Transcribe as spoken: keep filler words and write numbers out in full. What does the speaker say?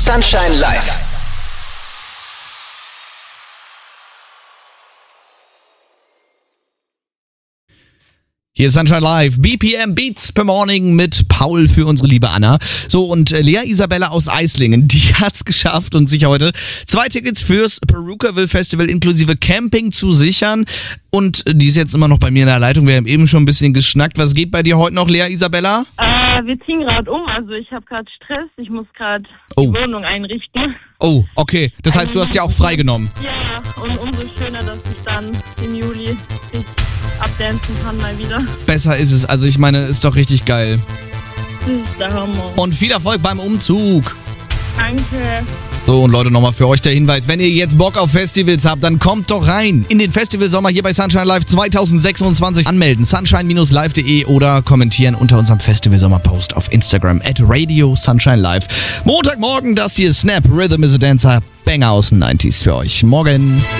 Sunshine Live. Hier ist Sunshine Live, B P M Beats per Morning mit Paul für unsere liebe Anna. So, und Lea Isabella aus Eislingen, die hat's geschafft und sich heute zwei Tickets fürs Perukaville Festival inklusive Camping zu sichern. Und die ist jetzt immer noch bei mir in der Leitung. Wir haben eben schon ein bisschen geschnackt. Was geht bei dir heute noch, Lea Isabella? Äh, wir ziehen gerade um. Also ich habe gerade Stress. Ich muss gerade Oh. die Wohnung einrichten. Oh, okay. Das heißt, du hast ja auch freigenommen. Ja, und umso schöner, dass ich dann im Juli ich abdancen kann mal wieder. Besser ist es. Also ich meine, ist doch richtig geil. Das ist der Hammer. Und viel Erfolg beim Umzug. Danke. So, und Leute, nochmal für euch der Hinweis, wenn ihr jetzt Bock auf Festivals habt, dann kommt doch rein in den Festivalsommer hier bei Sunshine Live zwanzig sechsundzwanzig. Anmelden, sunshine Bindestrich live Punkt de oder kommentieren unter unserem Festivalsommer-Post auf Instagram at Radio Sunshine Live. Montagmorgen, das hier ist Snap, Rhythm is a Dancer, Banger aus den neunziger für euch. Morgen.